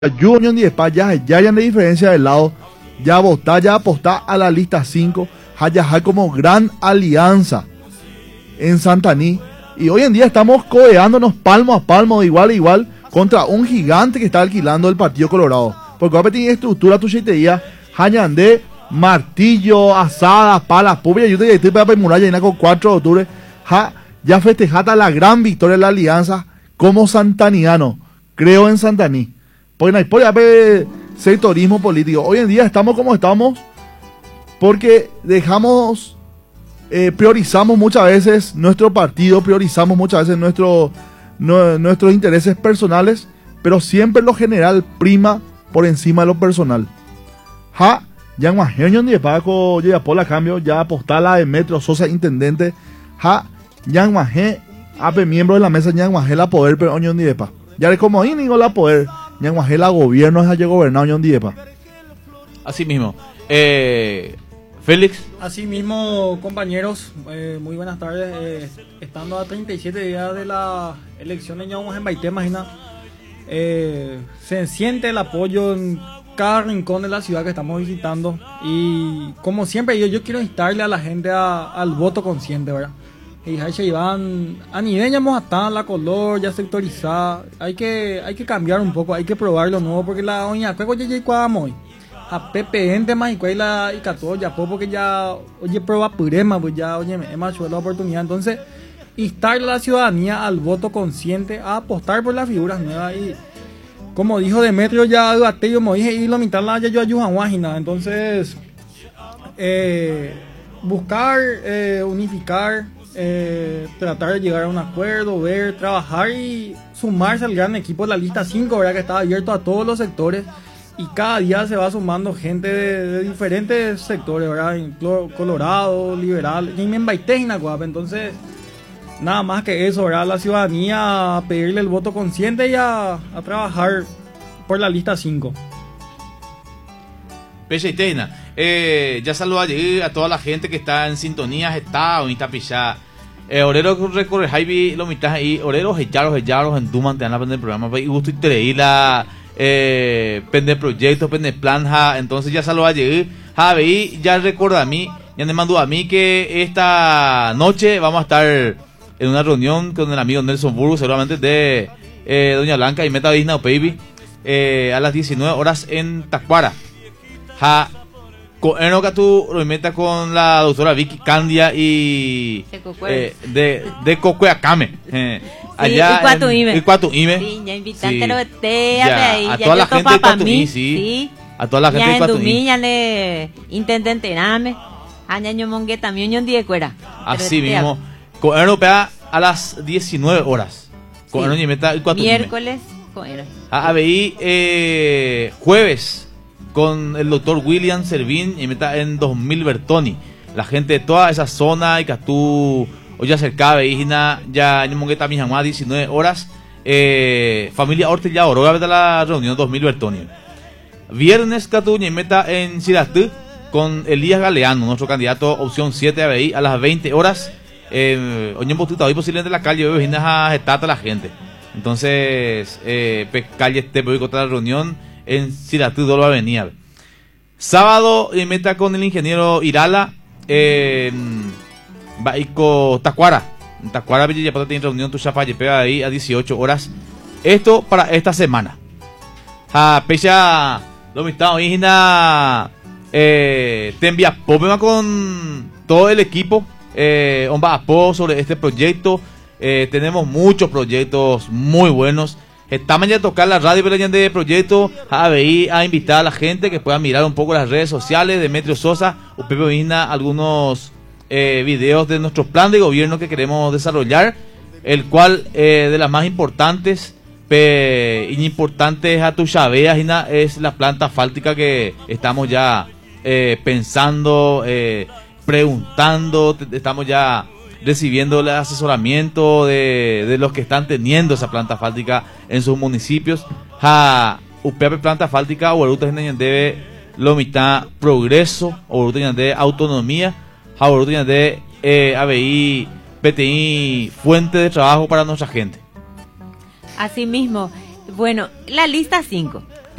Unión 10 ya hayan de diferencia del lado, ya votá, ya apostá a la lista 5, ya como gran alianza en Santaní. Y hoy en día estamos codeándonos palmo a palmo, igual a igual, contra un gigante que está alquilando el Partido Colorado. Porque va a tener estructura tu cheitería, hayan de martillo, asada, palas, públicas, yo te digo, para muralla llena con 4 de octubre, ya festejata la gran victoria de la alianza como santaniano. Creo en Santaní. Porque no hay por sectorismo político. Hoy en día estamos como estamos porque priorizamos muchas veces nuestro partido, priorizamos muchas veces nuestros intereses personales, pero siempre lo general prima por encima de lo personal. Ya Unión de Paco, ya por la cambio, ya apostala de Metro Sosa intendente, ape miembro de la mesa, la poder, pero Unión de Paco. Ya como ahí ni la poder. La gobierno es allá gobernar Unión Diepa. Así mismo. Félix. Así mismo, compañeros, muy buenas tardes. Estando a 37 días de la elección en Ñaumas en Baité, imagina, se siente el apoyo en cada rincón de la ciudad que estamos visitando. Y como siempre, yo quiero instarle a la gente al voto consciente, ¿verdad? Y se iban a nivel ya hasta la color ya sectorizada, hay que cambiar un poco, hay que probar lo nuevo, porque la doña cueco ya cuadamos a PPN más y la y cató ya porque ya oye prueba purema, pues ya oye hemos hecho la oportunidad. Entonces instarle a la ciudadanía al voto consciente, a apostar por las figuras nuevas. Y como dijo Demetrio, ya yo me dije y lo mitad la yo ayudan guajina. Entonces buscar unificar, tratar de llegar a un acuerdo, ver, trabajar y sumarse al gran equipo de la lista 5, ¿verdad? Que está abierto a todos los sectores y cada día se va sumando gente de diferentes sectores, ¿verdad? Colorado, liberal, y en Baité, entonces nada más que eso, ¿verdad? La ciudadanía a pedirle el voto consciente y a trabajar por la lista 5. Pecheitena, ya saludo a toda la gente que está en sintonía, está en Itapillá. Orero recorre Javi lo mitad ahí, Orero hellaros en Duman te van a aprender el programa, y gusto y te la pende proyecto, pende planja. Entonces ya saludo a llegar, Javi, ya recuerda a mí, ya me mandó a mí que esta noche vamos a estar en una reunión con el amigo Nelson Burgos, seguramente de Doña Blanca y Meta Disney Baby, a las 19 horas en Tacuara. Que tú lo metas con la doctora Vicky Candia y de Cocuacame, allá en Cuatuime. Sí, ya invitante a toda la gente de Cuatuime, sí. A toda la gente de Cuatuime. Ya le intendente Name, año mongue también Unión de Cuera. Así mismo, con europea a las 19 horas. Con miércoles con jueves con el doctor William Servín y meta en 2000 Bertoni. La gente de toda esa zona y que tú o ya cerca veína ya en Mongueta mi jamás 19 horas. Familia Ortella Oro a la reunión 2000 Bertoni. Viernes Catuña y meta en Ciratú con Elías Galeano, nuestro candidato opción 7 ABI a las 20 horas. Oñen Botita hoy posiblemente la calle veína a estar la gente. Entonces calle te voy contra la reunión en Ciratú Dolba Avenida. Sábado y meta con el ingeniero Irala en Baico Tacuara. En Tacuara Villa tiene reunión tu chapalle pega ahí a 18 horas. Esto para esta semana. Pecha lo mitad hoy te envía problema con todo el equipo apo sobre este proyecto. Tenemos muchos proyectos muy buenos. Estamos ya a tocar la radio de proyecto, a invitar a la gente que pueda mirar un poco las redes sociales de Demetrio Sosa o Pepe Vina, algunos videos de nuestro plan de gobierno que queremos desarrollar, el cual de las más importantes a tu Chavea es la planta asfáltica que estamos ya pensando, preguntando, estamos ya recibiendo el asesoramiento de los que están teniendo esa planta asfáltica en sus municipios. UPP planta asfáltica o ruta de lo mitad progreso o ruta de autonomía o ruta de ABI PTI fuente de trabajo para nuestra gente. Asimismo, bueno, la lista 5